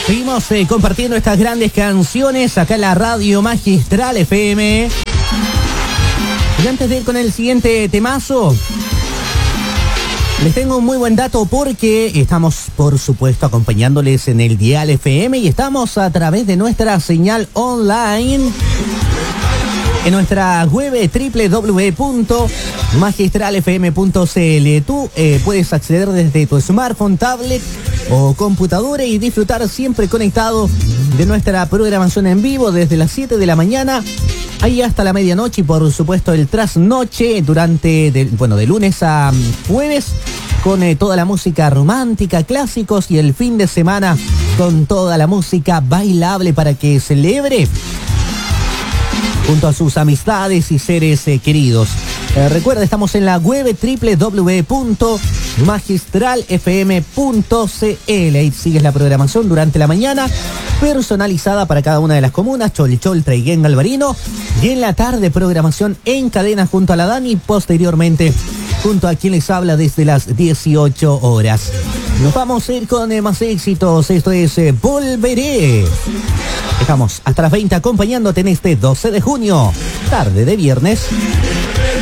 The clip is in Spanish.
Seguimos compartiendo estas grandes canciones acá en la Radio Magistral FM. Y antes de ir con el siguiente temazo, les tengo un muy buen dato porque estamos, por supuesto, acompañándoles en el Dial FM y estamos a través de nuestra señal online en nuestra web www.magistralfm.cl. Tú puedes acceder desde tu smartphone, tablet o computadora y disfrutar siempre conectado de nuestra programación en vivo desde las 7 de la mañana ahí hasta la medianoche y por supuesto el trasnoche de lunes a jueves con toda la música romántica, clásicos y el fin de semana con toda la música bailable para que celebre junto a sus amistades y seres queridos. Recuerda, estamos en la web www.magistralfm.cl. Ahí sigues la programación durante la mañana, personalizada para cada una de las comunas, Cholchol, Traiguén, Galvarino. Y en la tarde, programación en cadena junto a la Dani, posteriormente junto a quien les habla desde las 18 horas. Nos vamos a ir con más éxitos. Esto es Volveré. Estamos hasta las 20 acompañándote en este 12 de junio, tarde de viernes.